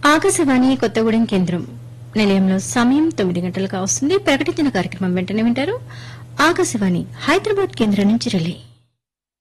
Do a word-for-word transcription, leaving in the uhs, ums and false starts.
ఆకాశవాణి కొత్తగూడెం కేంద్రం నిలయంలో సమయం తొమ్మిది గంటలకు వస్తుంది. ప్రకటించిన కార్యక్రమం వెంటనే వింటారు. ఆకాశవాణి హైదరాబాద్ కేంద్రం నుంచి రిలే.